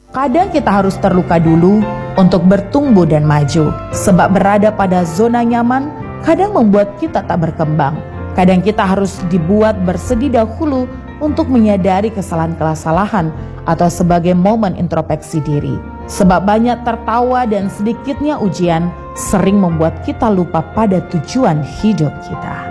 Kadang kita harus terluka dulu untuk bertumbuh dan maju. Sebab berada pada zona nyaman kadang membuat kita tak berkembang. Kadang kita harus dibuat bersedih dahulu untuk menyadari kesalahan-kesalahan atau sebagai momen introspeksi diri. Sebab banyak tertawa dan sedikitnya ujian sering membuat kita lupa pada tujuan hidup kita.